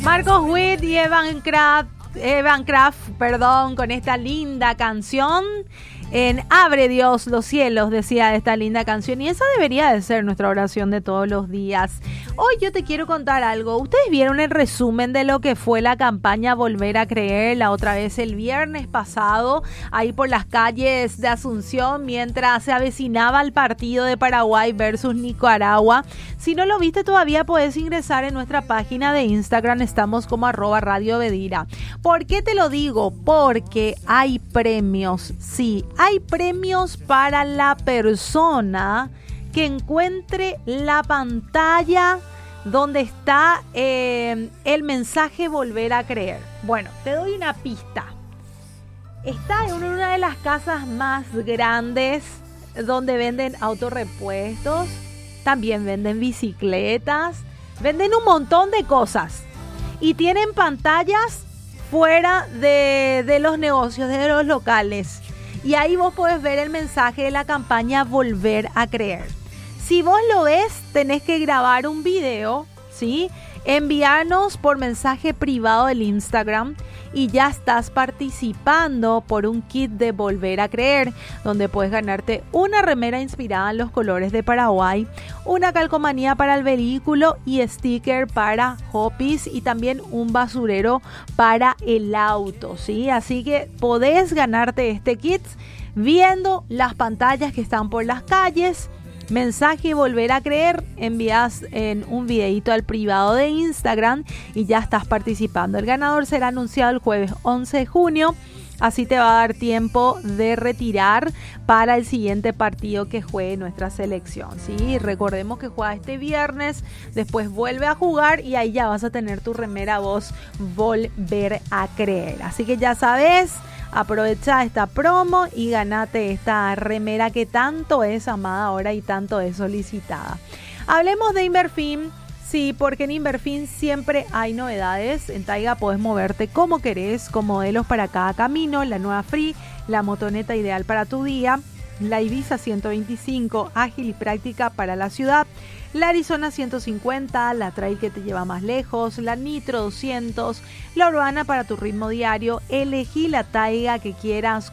Marcos Witt y Evan Kraft, con esta linda canción. En Abre Dios los cielos, decía esta linda canción, y esa debería de ser nuestra oración de todos los días. Hoy yo te quiero contar algo. Ustedes vieron el resumen de lo que fue la campaña Volver a Creer la otra vez el viernes pasado, ahí por las calles de Asunción, mientras se avecinaba el partido de Paraguay versus Nicaragua. Si no lo viste todavía, puedes ingresar en nuestra página de Instagram, estamos como @Radio Bedira. ¿Por qué te lo digo? Porque hay premios, sí, hay premios para la persona que encuentre la pantalla donde está el mensaje Volver a Creer. Bueno, te doy una pista. Está en una de las casas más grandes donde venden autorrepuestos, también venden bicicletas, venden un montón de cosas y tienen pantallas fuera de los negocios, de los locales. Y ahí vos podés ver el mensaje de la campaña Volver a Creer. Si vos lo ves, tenés que grabar un video, ¿sí? Enviarnos por mensaje privado del Instagram y ya estás participando por un kit de Volver a Creer, donde puedes ganarte una remera inspirada en los colores de Paraguay, una calcomanía para el vehículo y sticker para Hopis y también un basurero para el auto, ¿sí? Así que podés ganarte este kit viendo las pantallas que están por las calles. Mensaje Volver a Creer, envías en un videito al privado de Instagram y ya estás participando. El ganador será anunciado el jueves 11 de junio, así te va a dar tiempo de retirar para el siguiente partido que juegue nuestra selección, ¿sí? Recordemos que juega este viernes, después vuelve a jugar y ahí ya vas a tener tu remera vos Volver a Creer. Así que ya sabes, aprovecha esta promo y ganate esta remera que tanto es amada ahora y tanto es solicitada. Hablemos de Inverfin. Sí, porque en Inverfin siempre hay novedades. En Taiga podés moverte como querés, con modelos para cada camino, la nueva Free, la motoneta ideal para tu día, la Ibiza 125, ágil y práctica para la ciudad, la Arizona 150, la Trail que te lleva más lejos, la Nitro 200, la Urbana para tu ritmo diario. Elegí la Taiga que quieras